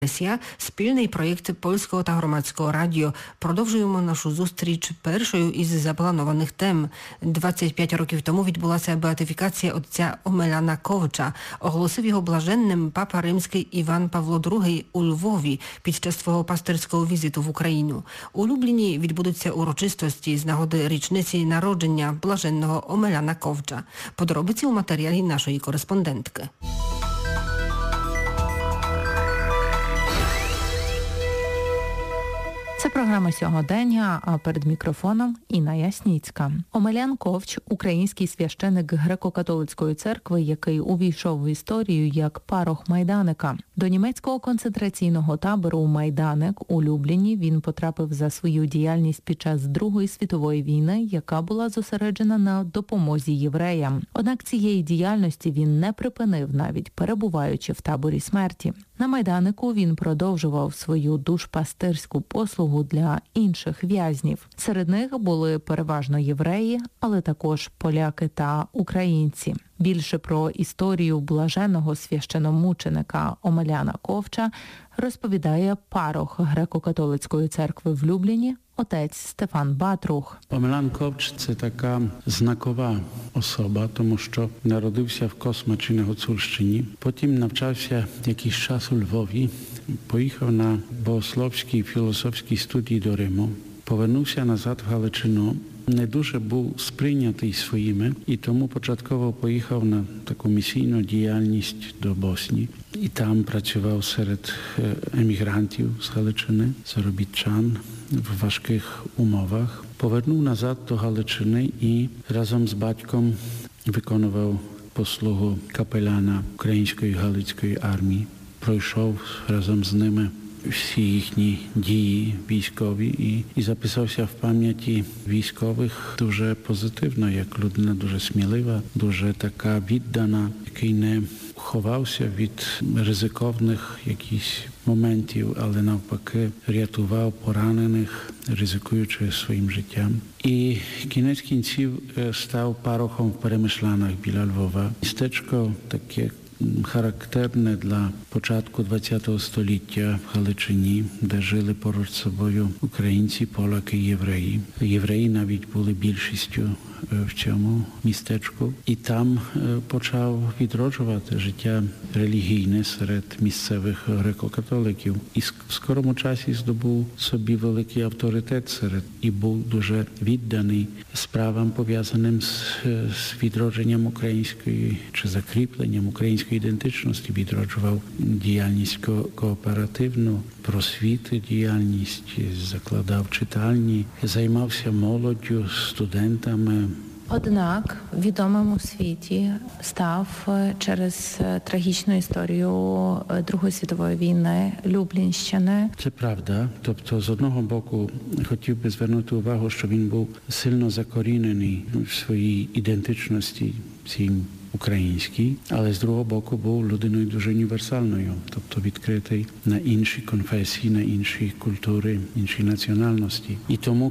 Спільний проєкт Польського та Громадського радіо. Продовжуємо нашу зустріч першою із запланованих тем. 25 років тому відбулася беатифікація отця Омеляна Ковча. Оголосив його блаженним папа римський Іван Павло II у Львові під час свого пастирського візиту в Україну. У Любліні відбудуться урочистості з нагоди річниці народження блаженного Омеляна Ковча. Подробиці у матеріалі нашої кореспондентки. Це програма «Сьогодення», а перед мікрофоном Інна Ясніцька. Омелян Ковч – український священик греко-католицької церкви, який увійшов в історію як парох Майданика. До німецького концентраційного табору Майданик у Любліні він потрапив за свою діяльність під час Другої світової війни, яка була зосереджена на допомозі євреям. Однак цієї діяльності він не припинив, навіть перебуваючи в таборі смерті. На Майданику він продовжував свою душпастирську послугу для інших в'язнів. Серед них були переважно євреї, але також поляки та українці. Більше про історію блаженного священомученика Омеляна Ковча розповідає парох греко-католицької церкви в Любліні отець Стефан Батрух. Омелян Ковч – це така знакова особа, тому що народився в Космачі на Гуцульщині. Потім навчався якийсь час у Львові, поїхав на богословські і філософські студії до Риму, повернувся назад в Галичину. Не дуже був сприйнятий своїми, і тому початково поїхав на таку місійну діяльність до Боснії. І там працював серед емігрантів з Галичини, заробітчан в важких умовах. Повернув назад до Галичини і разом з батьком виконував послугу капеляна Української Галицької армії. Пройшов разом з ними всі їхні дії військові і записався в пам'яті військових дуже позитивно, як людина дуже смілива, дуже така віддана, який не ховався від ризиковних якихось моментів, але навпаки рятував поранених, ризикуючи своїм життям. І кінець кінців став парохом в Перемишлянах біля Львова. Містечко таке характерне для початку ХХ століття в Галичині, де жили поруч з собою українці, поляки, євреї. Євреї навіть були більшістю в цьому містечку. І там почав відроджувати життя релігійне серед місцевих греко-католиків. І в скорому часі здобув собі великий авторитет серед і був дуже відданий справам, пов'язаним з відродженням української чи закріпленням української ідентичності. Відроджував діяльність кооперативну, просвіти діяльність, закладав читальні, займався молоддю, студентами. Однак відомим у світі став через трагічну історію Другої світової війни Люблінщини. Це правда. Тобто, з одного боку, хотів би звернути увагу, що він був сильно закорінений в своїй ідентичності цим український, але з другого боку був людиною дуже універсальною, тобто відкритий на інші конфесії, на інші культури, інші національності. І тому,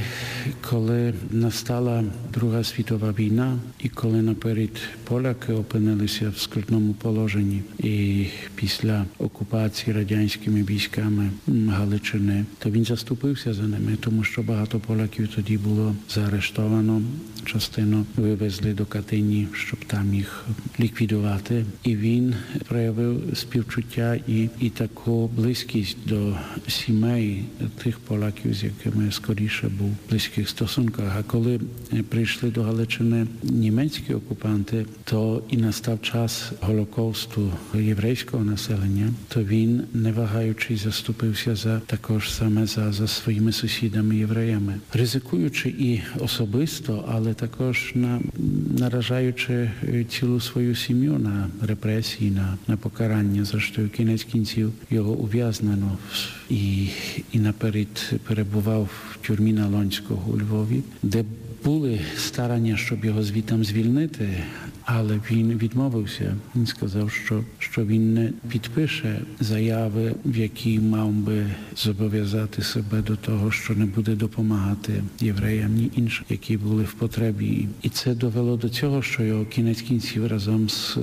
коли настала Друга світова війна, і коли наперед поляки опинилися в скрутному положенні, і після окупації радянськими військами Галичини, то він заступився за ними, тому що багато поляків тоді було заарештовано, частину вивезли до Катині, щоб там їх ліквідувати. І він проявив співчуття і таку близькість до сімей тих поляків, з якими скоріше був в близьких стосунках. А коли прийшли до Галичини німецькі окупанти, то і настав час Голокосту єврейського населення, то він, не вагаючись, заступився також саме за своїми сусідами-євреями. Ризикуючи і особисто, але також наражаючи цілу свою сім'ю на репресії, на покарання. Зрештою, кінець кінців його ув'язнено і наперед перебував в тюрмі Налонського у Львові, де були старання, щоб його звідти звільнити, але він відмовився. Він сказав, що він не підпише заяви, в якій мав би зобов'язати себе до того, що не буде допомагати євреям, ні іншим, які були в потребі. І це довело до цього, що його кінець кінців разом з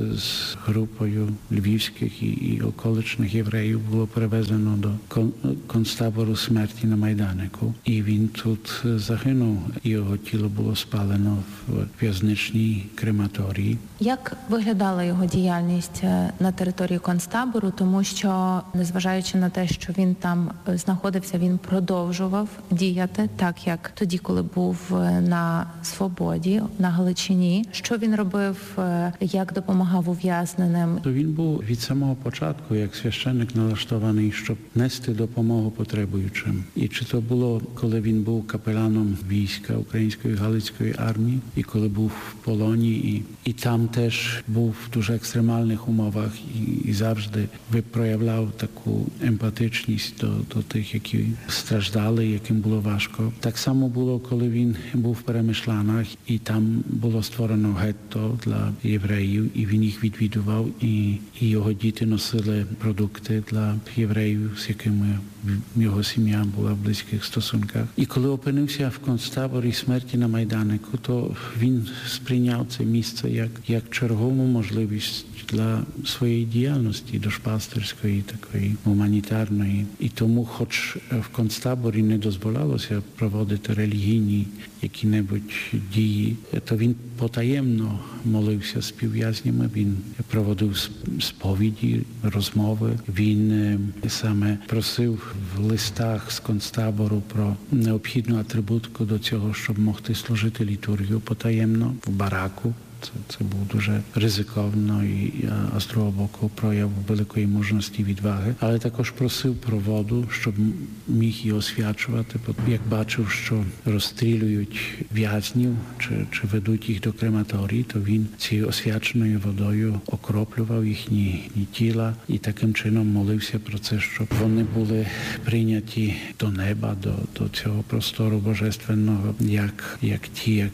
групою львівських і околичних євреїв було перевезено до концтабору смерті на Майданику. І він тут загинув, і його тіло було спалено в в'язничній крематорії. Як виглядала його діяльність на території концтабору, тому що, незважаючи на те, що він там знаходився, він продовжував діяти так, як тоді, коли був на свободі, на Галичині. Що він робив, як допомагав ув'язненим? То він був від самого початку, як священник, налаштований, щоб нести допомогу потребуючим. І чи то було, коли він був капеланом війська Української Галицької армії, і коли був в полоні, і там теж був в дуже екстремальних умовах, і завжди проявляв таку емпатичність до тих, які страждали, яким було важко. Так само було, коли він був в Перемишлянах, і там було створено гетто для євреїв, і він їх відвідував, і його діти носили продукти для євреїв, з якими його сім'я була в близьких стосунках. І коли опинився в концтаборі смерті на Майданику, то він сприйняв це місце як чергову можливість для своєї діяльності, душпастерської, такої гуманітарної. І тому, хоч в концтаборі не дозволялося проводити релігійні які-небудь дії, то він потаємно молився з співв'язнями, він проводив сповіді, розмови, він саме просив в листах з концтабору про необхідну атрибутку до цього, щоб могти служити літургію потаємно в бараку. Це був дуже ризиковно, а з другого боку прояв великої мужності, відваги. Але також просив про воду, щоб міг її освячувати. Як бачив, що розстрілюють в'язнів чи ведуть їх до крематорії, то він цією освяченою водою окроплював їхні тіла і таким чином молився про це, щоб вони були прийняті до неба, до цього простору божественного, як ті,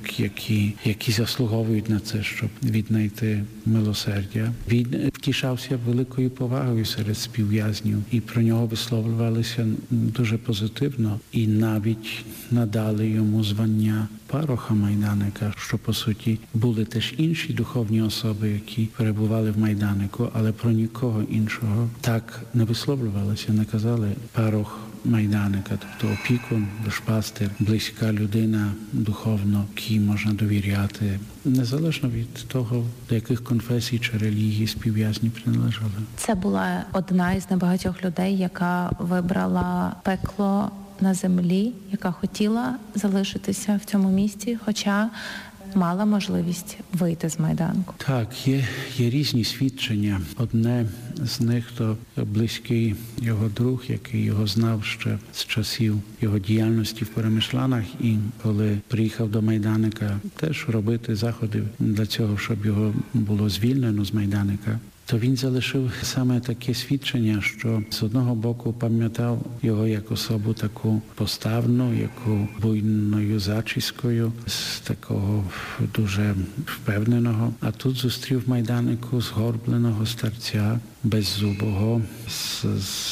які заслуговують на це, щоб віднайти милосердя. Він втішався великою повагою серед співв'язнів, і про нього висловлювалися дуже позитивно, і навіть надали йому звання пароха Майданика, що, по суті, були теж інші духовні особи, які перебували в Майданику, але про нікого іншого так не висловлювалися, не казали парох Майданика, тобто опікун, душпастер, близька людина духовно, якій можна довіряти, незалежно від того, до яких конфесій чи релігій співв'язні приналежали. Це була одна із небагатьох людей, яка вибрала пекло на землі, яка хотіла залишитися в цьому місці, хоча мала можливість вийти з Майданку. Так, є різні свідчення. Одне з них – то близький його друг, який його знав ще з часів його діяльності в Перемишлянах, і коли приїхав до Майданика теж робити заходи для цього, щоб його було звільнено з Майданика, то він залишив саме таке свідчення, що з одного боку пам'ятав його як особу таку поставну, яку буйною зачіскою, з такого дуже впевненого, а тут зустрів в Майданику згорбленого старця, беззубого, з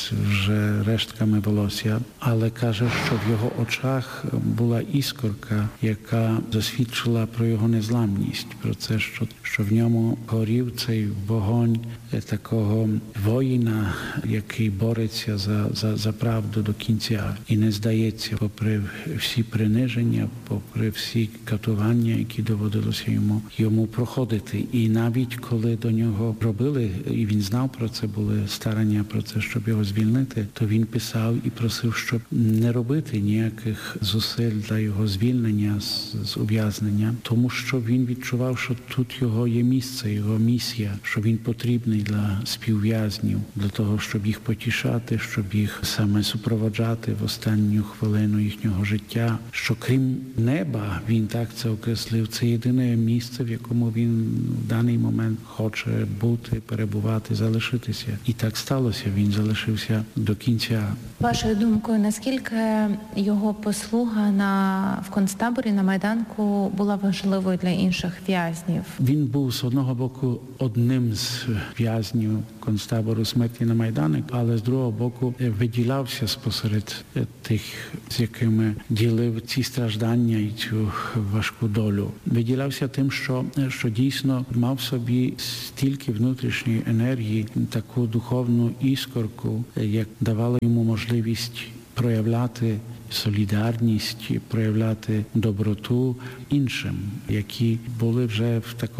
вже рештками волосся, але каже, що в його очах була іскорка, яка засвідчила про його незламність, про це, що в ньому горів цей вогонь такого воїна, який бореться за правду до кінця і не здається, попри всі приниження, попри всі катування, які доводилося йому проходити. І навіть коли до нього робили, і він знав про це, були старання про це, щоб його звільнити, то він писав і просив, щоб не робити ніяких зусиль для його звільнення з ув'язнення, тому що він відчував, що тут його є місце, його місія, що він потрібен потрібний для співв'язнів, для того, щоб їх потішати, щоб їх саме супроводжати в останню хвилину їхнього життя. Що крім неба, він так це окреслив, це єдине місце, в якому він в даний момент хоче бути, перебувати, залишитися. І так сталося, він залишився до кінця. Вашою думкою, наскільки його послуга в концтаборі на Майданку була важливою для інших в'язнів? Він був з одного боку одним з в'язнів концтабору смерті на Майдані, але з другого боку виділявся спосеред тих, з якими ділив ці страждання і цю важку долю. Виділявся тим, що дійсно мав в собі стільки внутрішньої енергії, таку духовну іскорку, як давала йому можливість проявляти солідарність, проявляти доброту іншим, які були вже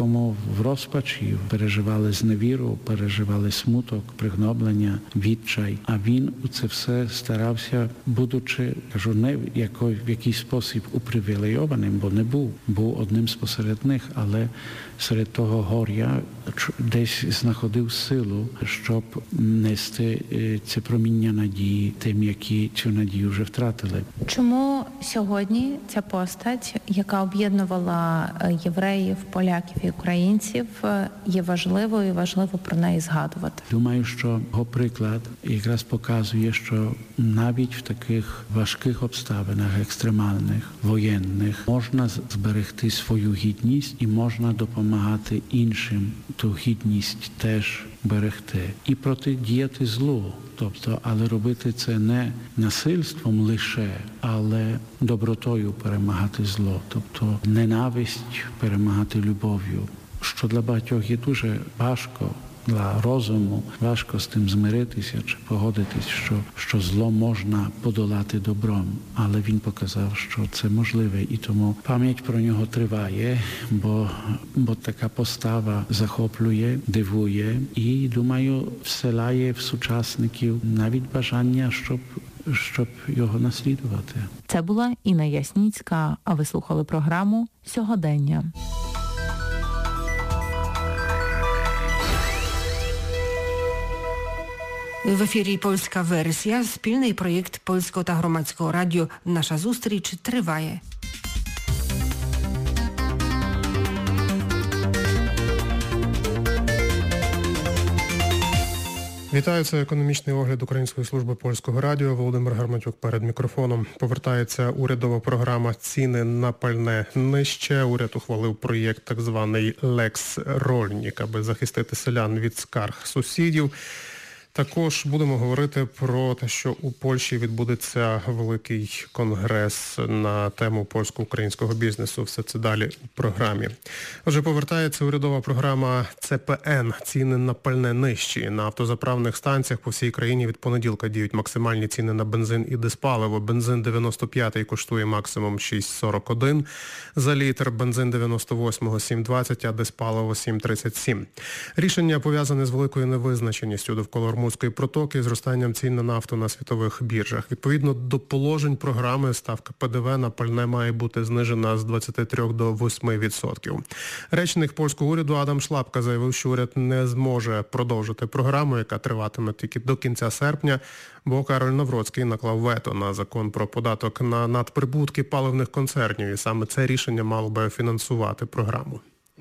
в розпачі, переживали зневіру, переживали смуток, пригноблення, відчай. А він у це все старався, будучи, кажу, не в якийсь спосіб упривілейованим, бо не був одним з посеред них, але серед того горя десь знаходив силу, щоб нести це проміння надії тим, які цю надію вже втратили. Чому сьогодні ця постать, яка об'єднувала євреїв, поляків і українців, є важливою і важливо про неї згадувати? Думаю, що його приклад якраз показує, що навіть в таких важких обставинах, екстремальних, воєнних, можна зберегти свою гідність і можна допомагати іншим ту гідність теж берегти. І протидіяти злу. Тобто, але робити це не насильством лише, але добротою перемагати зло. Тобто, ненависть перемагати любов'ю. Що для багатьох є дуже важко, для розуму, важко з тим змиритися чи погодитись, що зло можна подолати добром. Але він показав, що це можливе. І тому пам'ять про нього триває, бо така постава захоплює, дивує і, думаю, вселяє в сучасників навіть бажання, щоб його наслідувати. Це була Інна Ясніцька, а ви слухали програму «Сьогодення». В ефірі польська версія, спільний проєкт Польського та Громадського радіо «Наша зустріч» триває. Вітаю, це економічний огляд Української служби Польського радіо. Володимир Гарматюк перед мікрофоном. Повертається урядова програма «Ціни на пальне нижче». Уряд ухвалив проєкт так званий «Лекс Рольнік», аби захистити селян від скарг сусідів. Також будемо говорити про те, що у Польщі відбудеться великий конгрес на тему польсько-українського бізнесу. Все це далі у програмі. Отже, повертається урядова програма ЦПН «Ціни на пальне нижчі». На автозаправних станціях по всій країні від понеділка діють максимальні ціни на бензин і диспаливо. Бензин 95-й коштує максимум 6,41 за літр, бензин 98-го 7,20, а диспаливо 7,37. Рішення пов'язане з великою невизначеністю довкола Ормузької протоки і зростанням цін на нафту на світових біржах. Відповідно до положень програми, ставка ПДВ на пальне має бути знижена з 23 до 8%. Речник польського уряду Адам Шлапка заявив, що уряд не зможе продовжити програму, яка триватиме тільки до кінця серпня, бо Кароль Навроцький наклав вето на закон про податок на надприбутки паливних концернів, і саме це рішення мало би фінансувати програму.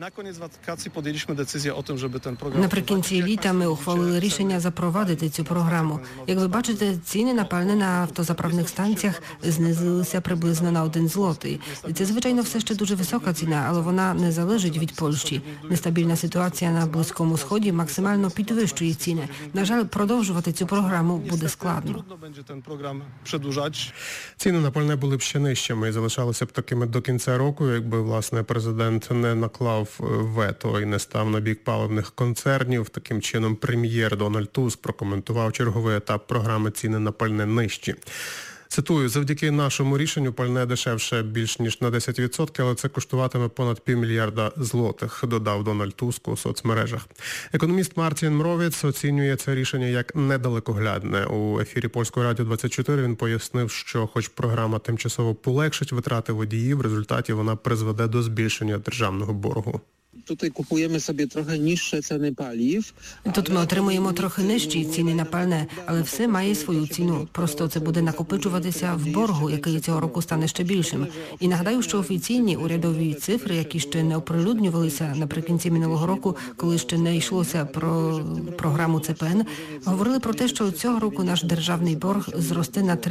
Наприкінці літа ми ухвалили рішення запровадити цю програму. Як ви бачите, ціни на пальне на автозаправних станціях знизилися приблизно на 1 злотий. Це, звичайно, все ще дуже висока ціна, але вона не залежить від Польщі. Нестабільна ситуація на Близькому Сході максимально підвищує ціни. На жаль, продовжувати цю програму буде складно. Ціни на пальне були б ще нижчими і залишалися б такими до кінця року, якби, власне, президент не наклав вето і не став на бік паливних концернів. Таким чином, прем'єр Дональд Туск прокоментував черговий етап програми «Ціни на пальне нижчі». Цитую, завдяки нашому рішенню пальне дешевше більш ніж на 10%, але це коштуватиме понад $500 мільярда злотих, додав Дональд Туск у соцмережах. Економіст Мартін Мровець оцінює це рішення як недалекоглядне. У ефірі Польського радіо 24 він пояснив, що хоч програма тимчасово полегшить витрати водіїв, в результаті вона призведе до збільшення державного боргу. Tutaj kupujemy sobie trochę niższe ceny paliw. Тут ми отримуємо трохи нижчі ціни на пальне, але все має свою ціну. Просто це буде накопичуватися в боргу, який цього року стане ще більшим. І нагадаю, що офіційні урядові цифри, які ще не оприлюднювалися наприкінці минулого року, коли ще не йшлося про програму ЦПН, говорили про те, що цього року наш державний борг зросте на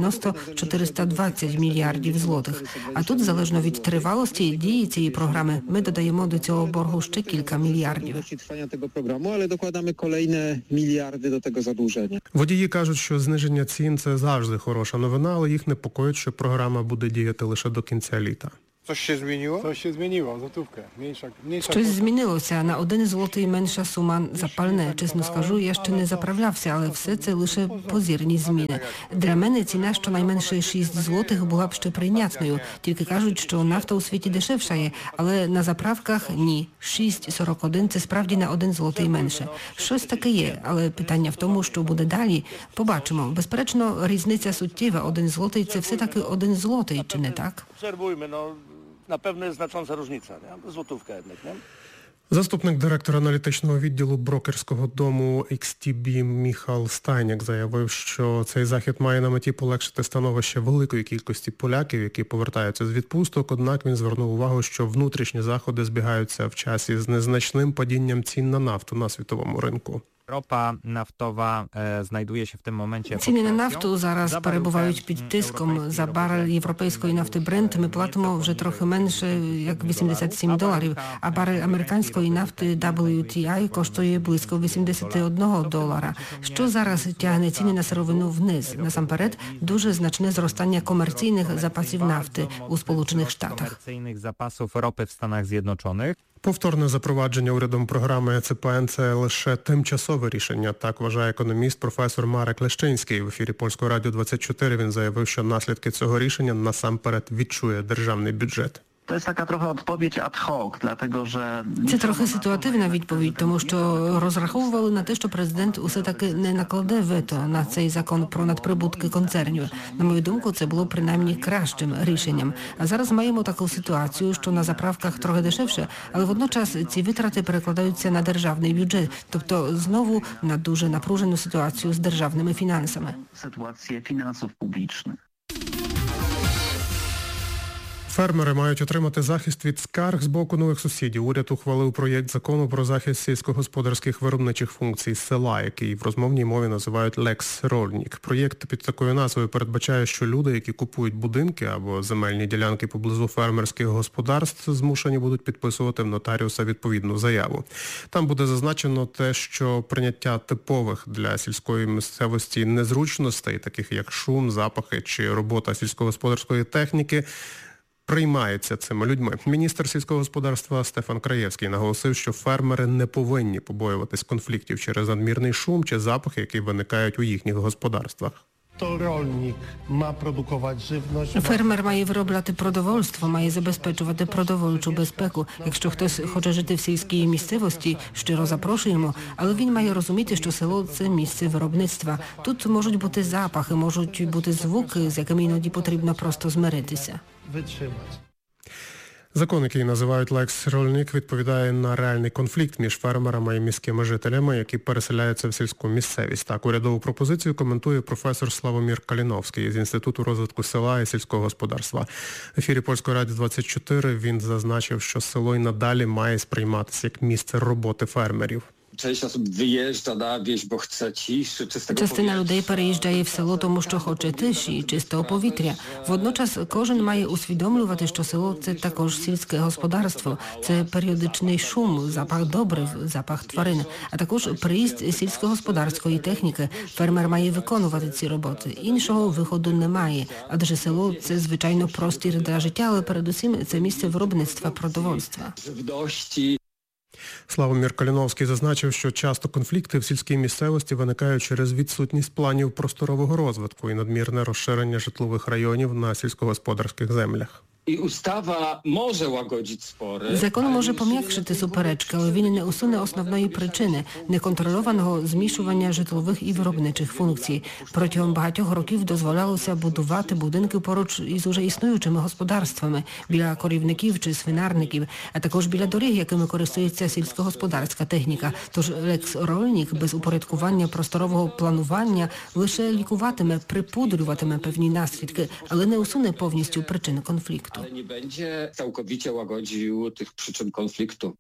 390-420 мільярдів злотих. А тут, залежно від тривалості дії цієї програми, ми додаємо до цього боргу ще кілька мільярдів. Trwania tego programu, ale dokładamy kolejne miliardy do tego zadłużenia. Водії кажуть, що зниження цін – це завжди хороша новина, але їх непокоїть, що програма буде діяти лише до кінця літа. Coś się zmieniło? Coś się zmieniło, złotówkę. Mniejsza Щось змінилося. На 1 злотий менша сума за пальне. Чесно скажу, я ще не заправлявся, але все це лише позірні зміни. Для мене ціна щонайменше 6 злотих була б ще прийнятною. Тільки кажуть, що нафта у світі дешевшає, але на заправках – ні. 6,41 – це справді на 1 злотий менше. Щось таке є, але питання в тому, що буде далі. Побачимо. Безперечно, різниця суттєва. 1 злотий – це все-таки 1 злотий, чи не так? Obserwujmy, na pewno jest znacząca różnica, nie? Złotówka jednak, nie? Заступник директора аналітичного відділу брокерського дому XTB Міхал Стайняк заявив, що цей захід має на меті полегшити становище великої кількості поляків, які повертаються з відпусток, однак він звернув увагу, що внутрішні заходи збігаються в часі з незначним падінням цін на нафту на світовому ринку. Ropa naftowa znajduje się w tym momencie... Ціни на нафту зараз перебувають під тиском. За барель європейської нафти Brent ми платимо вже трохи менше, як $87, а барель американської нафти WTI коштує близько $81. Що зараз тягне ціни на сировину вниз? Насамперед, дуже значне зростання комерційних запасів нафти у Сполучених Штатах. Komercyjnych zapasów ropy w Stanach Zjednoczonych. Повторне запровадження урядом програми ЦПН – це лише тимчасове рішення, так вважає економіст професор Марек Лещинський. В ефірі Польського радіо 24 він заявив, що наслідки цього рішення насамперед відчує державний бюджет. To jest taka trochę odpowiedź ad hoc, dlatego że... Це трохи ситуативна відповідь, тому що розраховували на те, що президент усе-таки не накладе вето на цей закон про надприбутки концернів. На мою думку, це було принаймні кращим рішенням. А зараз маємо таку ситуацію, що на заправках трохи дешевше, але водночас ці витрати перекладаються на державний бюджет, тобто знову на дуже напружену ситуацію з державними фінансами. Sytuację finansów publicznych. Фермери мають отримати захист від скарг з боку нових сусідів. Уряд ухвалив проєкт закону про захист сільськогосподарських виробничих функцій села, який в розмовній мові називають Lex Rolnik. Проєкт під такою назвою передбачає, що люди, які купують будинки або земельні ділянки поблизу фермерських господарств, змушені будуть підписувати в нотаріуса відповідну заяву. Там буде зазначено те, що прийняття типових для сільської місцевості незручностей, таких як шум, запахи чи робота сільськогосподарської техніки, приймається цими людьми. Міністр сільського господарства Стефан Краєвський наголосив, що фермери не повинні побоюватись конфліктів через надмірний шум чи запахи, які виникають у їхніх господарствах. To rolnik ma produkować żywność. Фермер має виробляти продовольство, має забезпечувати продовольчу безпеку. Якщо хтось хоче жити в сільській місцевості, щиро запрошуємо, але він має розуміти, що село – це місце виробництва. Тут можуть бути запахи, можуть бути звуки, з якими іноді потрібно просто змиритися. Wytrzymać. Закон, який називають Lex Rolnik, відповідає на реальний конфлікт між фермерами і міськими жителями, які переселяються в сільську місцевість. Так, урядову пропозицію коментує професор Славомір Каліновський з Інституту розвитку села і сільського господарства. В ефірі Польського радіо 24 він зазначив, що село й надалі має сприйматися як місце роботи фермерів. Część osób wyjeżdża na wieś, bo chce ciszy, czystego Частина людей переїжджає в село, тому що хоче тиші і чистого повітря. Водночас кожен має усвідомлювати, що село – це також сільське господарство. Це періодичний шум, запах добрив, запах тварин, а також приїзд сільськогосподарської техніки. Фермер має виконувати ці роботи. Іншого виходу немає, адже село – це, звичайно, простір для життя, але передусім це місце виробництва продовольства. żywności. Славомір Каліновський зазначив, що часто конфлікти в сільській місцевості виникають через відсутність планів просторового розвитку і надмірне розширення житлових районів на сільськогосподарських землях. І устава може łagodzić spory. Закон може пом'якшити суперечки, але він не усуне основної причини – неконтрольованого змішування житлових і виробничих функцій. Протягом багатьох років дозволялося будувати будинки поруч із уже існуючими господарствами, біля корівників чи свинарників, а також біля доріг, якими користується сільськогосподарська техніка. Тож лекс-рольник без упорядкування просторового планування лише лікуватиме, припудрюватиме певні наслідки, але не усуне повністю причини конфлікту. Ale nie będzie całkowicie łagodził tych przyczyn konfliktu.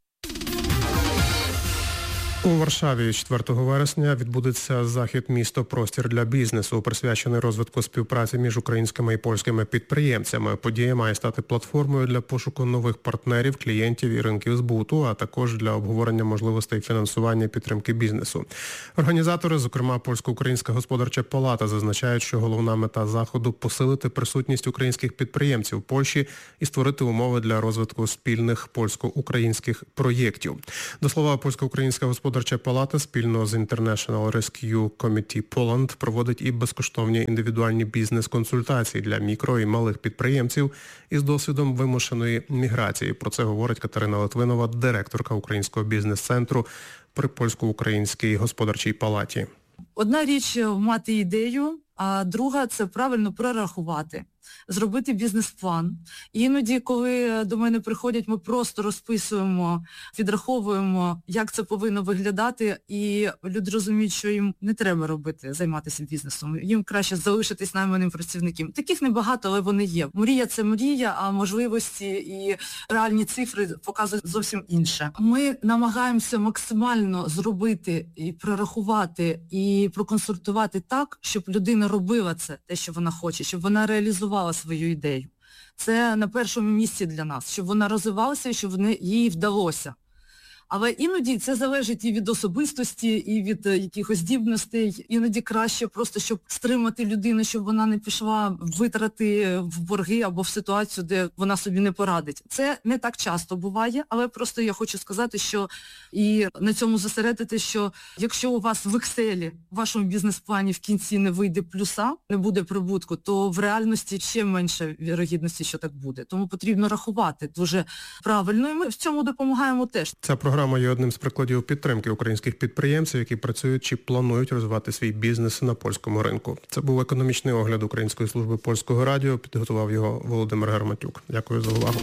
У Варшаві 4 вересня відбудеться захід «Місто. Простір для бізнесу», присвячений розвитку співпраці між українськими і польськими підприємцями. Подія має стати платформою для пошуку нових партнерів, клієнтів і ринків збуту, а також для обговорення можливостей фінансування і підтримки бізнесу. Організатори, зокрема Польсько-Українська господарча палата, зазначають, що головна мета заходу – посилити присутність українських підприємців в Польщі і створити умови для розвитку спільних польсько-українських проєктів. До слова, Польсько-Українська господарча палата спільно з International Rescue Committee Poland проводить і безкоштовні індивідуальні бізнес-консультації для мікро і малих підприємців із досвідом вимушеної міграції. Про це говорить Катерина Литвинова, директорка Українського бізнес-центру при Польсько-Українській господарчій палаті. Одна річ – мати ідею, а друга – це правильно прорахувати, зробити бізнес-план. І іноді, коли до мене приходять, ми просто розписуємо, відраховуємо, як це повинно виглядати, і люди розуміють, що їм не треба робити, займатися бізнесом. Їм краще залишитись найманим працівником. Таких небагато, але вони є. Мрія – це мрія, а можливості і реальні цифри показують зовсім інше. Ми намагаємося максимально зробити і прорахувати, і проконсультувати так, щоб людина робила це, те, що вона хоче, щоб вона реалізувала свою ідею. Це на першому місці для нас, щоб вона розвивалася і щоб їй вдалося. Але іноді це залежить і від особистості, і від якихось здібностей. Іноді краще просто, щоб стримати людину, щоб вона не пішла в витрати, в борги або в ситуацію, де вона собі не порадить. Це не так часто буває, але просто я хочу сказати, що і на цьому зосередити, що якщо у вас в Excel, в вашому бізнес-плані в кінці не вийде плюса, не буде прибутку, то в реальності ще менше вірогідності, що так буде. Тому потрібно рахувати дуже правильно, і ми в цьому допомагаємо теж. Ця програма є одним з прикладів підтримки українських підприємців, які працюють чи планують розвивати свій бізнес на польському ринку. Це був економічний огляд Української служби Польського радіо. Підготував його Володимир Гарматюк. Дякую за увагу.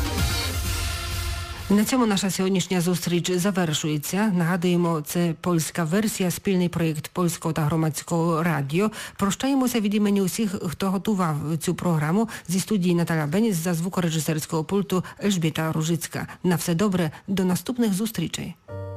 На цьому наша сьогоднішня зустріч завершується. Нагадуємо, це польська версія, спільний проєкт Польського та Громадського радіо. Прощаємося від імені усіх, хто готував цю програму. Зі студії Наталя Беніс, за звукорежисерського пульту Ельжбіта Ружицька. На все добре, до наступних зустрічей.